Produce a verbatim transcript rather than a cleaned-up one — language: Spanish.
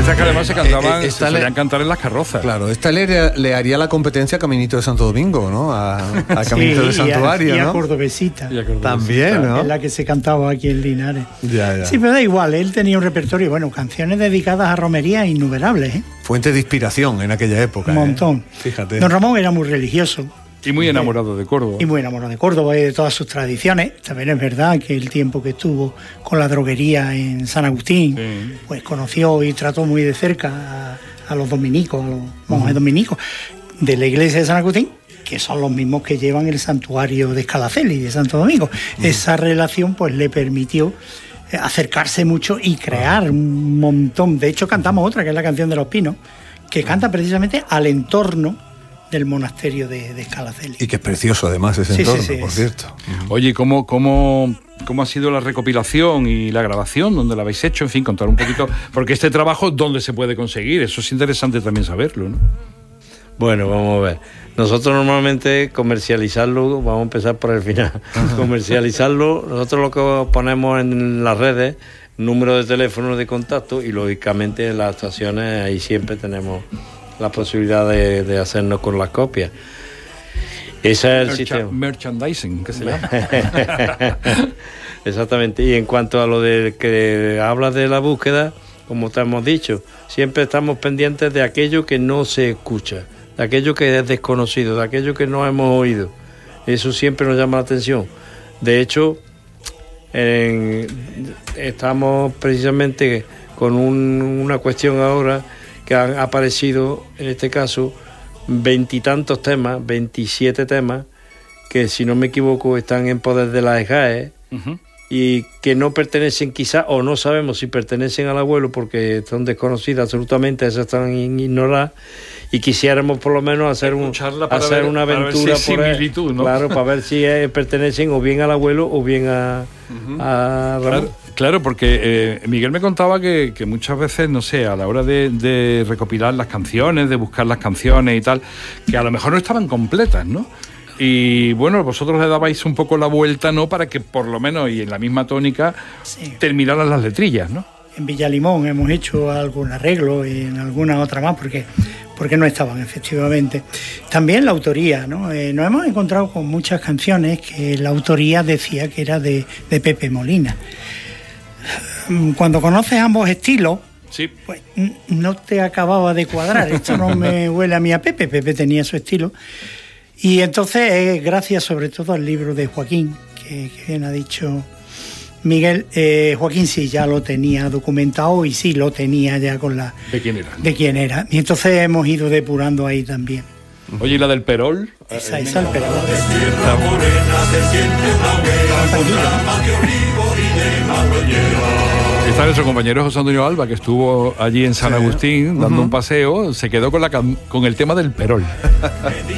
Esta que además se cantaban, Eh, se solían le... cantar en las carrozas. Claro, esta le, le haría la competencia a Caminito de Santo Domingo, ¿no? A, a Caminito sí, de Santuario, y a, ¿no? Y a Cordobesita. Y a Cordobesita. También, ¿no? Es la que se cantaba aquí en Linares. Ya, ya. Sí, pero da igual, él tenía un repertorio, bueno, canciones dedicadas a romerías innumerables, ¿eh? Fuente de inspiración en aquella época. Un montón. ¿eh? Fíjate. Don Ramón era muy religioso. Y muy enamorado de Córdoba. Y muy enamorado de Córdoba y de todas sus tradiciones. También es verdad que el tiempo que estuvo con la droguería en San Agustín, sí. pues conoció y trató muy de cerca a, a los dominicos, a los monjes uh-huh. dominicos de la iglesia de San Agustín, que son los mismos que llevan el santuario de Escalaceli, de Santo Domingo. Uh-huh. Esa relación pues le permitió acercarse mucho y crear uh-huh. un montón. De hecho, cantamos otra, que es la canción de los Pinos, que canta precisamente al entorno del monasterio de, de Escalaceli. Y que es precioso además ese sí, entorno, sí, sí, por cierto. Oye, ¿cómo, cómo, ¿cómo ha sido la recopilación y la grabación? ¿Dónde la habéis hecho? En fin, contar un poquito, porque este trabajo, ¿dónde se puede conseguir? Eso es interesante también saberlo, ¿no? Bueno, vamos a ver. Nosotros normalmente comercializarlo, vamos a empezar por el final, comercializarlo, nosotros lo que ponemos en las redes, número de teléfono de contacto y lógicamente en las estaciones ahí siempre tenemos la posibilidad de, de hacernos con las copias. Ese es el Mercha- sistema. Merchandising, ¿qué se llama? Exactamente. Y en cuanto a lo de que hablas de la búsqueda, como te hemos dicho, siempre estamos pendientes de aquello que no se escucha, de aquello que es desconocido, de aquello que no hemos oído. Eso siempre nos llama la atención. De hecho, en, estamos precisamente con un, una cuestión ahora que han aparecido, en este caso, veintitantos temas, veintisiete temas, que si no me equivoco están en poder de la E G A E uh-huh. y que no pertenecen quizás, o no sabemos si pertenecen al abuelo porque son desconocidas absolutamente, esas están ignoradas, y quisiéramos por lo menos hacer, un, hacer ver, una aventura si por ahí, ¿no? Claro, para ver si eh, pertenecen o bien al abuelo o bien a, uh-huh. a Ramón. Claro, claro, porque eh, Miguel me contaba que, que muchas veces, no sé, a la hora de, de recopilar las canciones, de buscar las canciones y tal, que a lo mejor no estaban completas, ¿no? Y bueno, vosotros le dabais un poco la vuelta, ¿no? Para que por lo menos, y en la misma tónica, sí. terminaran las letrillas, ¿no? En Villalimón hemos hecho algún arreglo y en alguna otra más, porque, porque no estaban, efectivamente. También la autoría, ¿no? Eh, nos hemos encontrado con muchas canciones que la autoría decía que era de, de Pepe Molina. Cuando conoces ambos estilos, sí. pues no te acababa de cuadrar. Esto no me huele a mí a Pepe. Pepe tenía su estilo. Y entonces, eh, gracias sobre todo al libro de Joaquín, que, que bien ha dicho Miguel, eh, Joaquín sí ya lo tenía documentado y sí lo tenía ya con la... ¿De quién era? De quién era. Y entonces hemos ido depurando ahí también. Oye, ¿y la del Perol? Esa, esa, el Perol. Está nuestro compañero José Antonio Alba, que estuvo allí en San Agustín, sí. dando uh-huh. un paseo, se quedó con, la, con el tema del Perol.